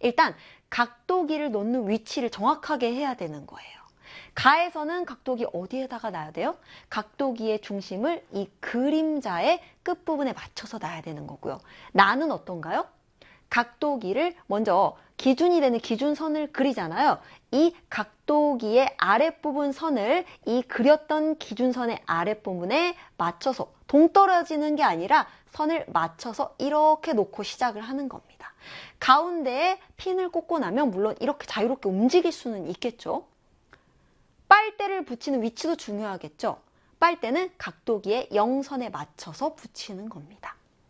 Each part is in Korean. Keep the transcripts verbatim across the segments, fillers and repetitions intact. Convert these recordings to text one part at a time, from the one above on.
일단 각도기를 놓는 위치를 정확하게 해야 되는 거예요. 가에서는 각도기 어디에다가 놔야 돼요? 각도기의 중심을 이 그림자의 끝부분에 맞춰서 놔야 되는 거고요. 나는 어떤가요? 각도기를 먼저 기준이 되는 기준선을 그리잖아요. 이 각도기의 아랫부분 선을 이 그렸던 기준선의 아랫부분에 맞춰서 동떨어지는 게 아니라 선을 맞춰서 이렇게 놓고 시작을 하는 겁니다. 가운데에 핀을 꽂고 나면 물론 이렇게 자유롭게 움직일 수는 있겠죠. 빨대를 붙이는 위치도 중요하겠죠. 빨대는 각도기의 영선에 맞춰서 붙이는 겁니다.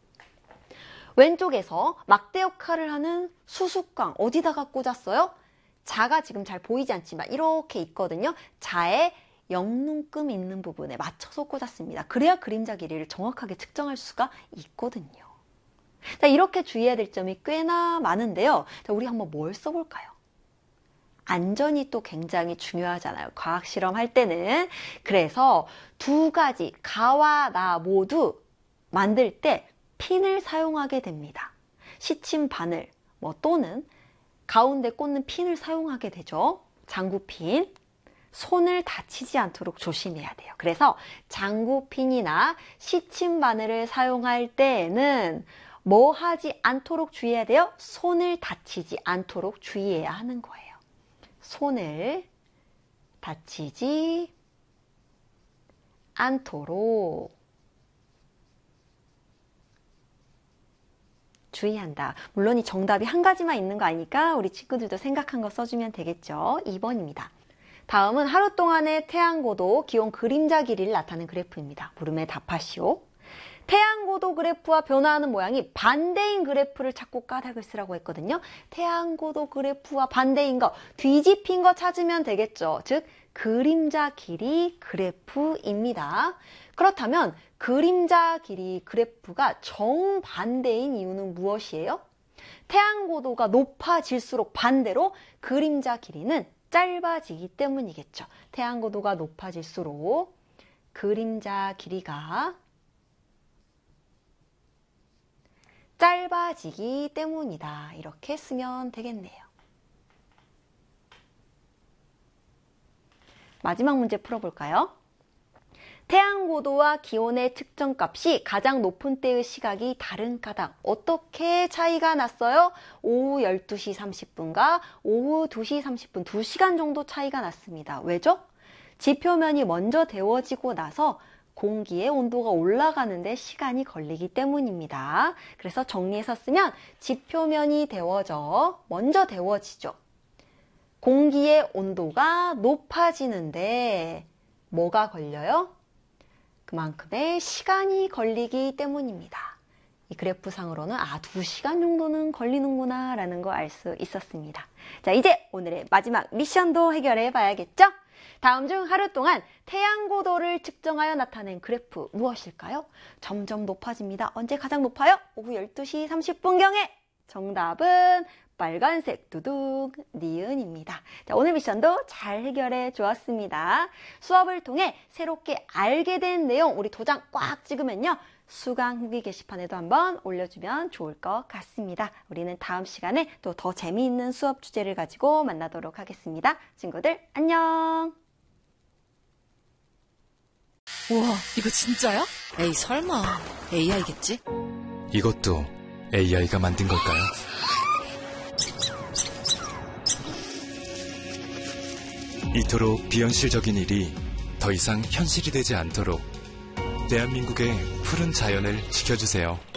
왼쪽에서 막대 역할을 하는 수수깡 어디다가 꽂았어요? 자가 지금 잘 보이지 않지만 이렇게 있거든요. 자의 영눈금 있는 부분에 맞춰서 꽂았습니다. 그래야 그림자 길이를 정확하게 측정할 수가 있거든요. 자, 이렇게 주의해야 될 점이 꽤나 많은데요. 자, 우리 한번 뭘 써볼까요? 안전이 또 굉장히 중요하잖아요. 과학 실험할 때는. 그래서 두 가지, 가와 나 모두 만들 때 핀을 사용하게 됩니다. 시침 바늘 뭐 또는 가운데 꽂는 핀을 사용하게 되죠. 장구핀. 손을 다치지 않도록 조심해야 돼요. 그래서 장구핀이나 시침 바늘을 사용할 때에는 뭐 하지 않도록 주의해야 돼요? 손을 다치지 않도록 주의해야 하는 거예요. 손을 다치지 않도록 주의한다. 물론 이 정답이 한 가지만 있는 거 아니까 우리 친구들도 생각한 거 써주면 되겠죠. 이 번입니다. 다음은 하루 동안의 태양고도, 기온, 그림자 길이를 나타내는 그래프입니다. 물음에 답하시오. 태양고도 그래프와 변화하는 모양이 반대인 그래프를 찾고 까닭을 쓰라고 했거든요. 태양고도 그래프와 반대인 거, 뒤집힌 거 찾으면 되겠죠. 즉, 그림자 길이 그래프입니다. 그렇다면 그림자 길이 그래프가 정반대인 이유는 무엇이에요? 태양고도가 높아질수록 반대로 그림자 길이는 짧아지기 때문이겠죠. 태양고도가 높아질수록 그림자 길이가 짧아지기 때문이다. 이렇게 쓰면 되겠네요. 마지막 문제 풀어볼까요? 태양고도와 기온의 측정값이 가장 높은 때의 시각이 다른 까닭. 어떻게 차이가 났어요? 오후 열두 시 삼십 분과 오후 두 시 삼십 분, 두 시간 정도 차이가 났습니다. 왜죠? 지표면이 먼저 데워지고 나서 공기의 온도가 올라가는데 시간이 걸리기 때문입니다. 그래서 정리해서 쓰면 지표면이 데워져, 먼저 데워지죠. 공기의 온도가 높아지는데 뭐가 걸려요? 그만큼의 시간이 걸리기 때문입니다. 이 그래프상으로는 아, 두 시간 정도는 걸리는구나 라는 거 알 수 있었습니다. 자, 이제 오늘의 마지막 미션도 해결해 봐야겠죠? 다음 중 하루 동안 태양고도를 측정하여 나타낸 그래프 무엇일까요? 점점 높아집니다. 언제 가장 높아요? 오후 열두 시 삼십 분경에. 정답은 빨간색 두둑 니은입니다. 자, 오늘 미션도 잘 해결해 주었습니다. 수업을 통해 새롭게 알게 된 내용 우리 도장 꽉 찍으면요. 수강 후기 게시판에도 한번 올려주면 좋을 것 같습니다. 우리는 다음 시간에 또 더 재미있는 수업 주제를 가지고 만나도록 하겠습니다. 친구들 안녕. 우와, 이거 진짜야? 에이, 설마 에이아이겠지? 이것도 에이아이가 만든 걸까요? 이토록 비현실적인 일이 더 이상 현실이 되지 않도록 대한민국의 푸른 자연을 지켜주세요.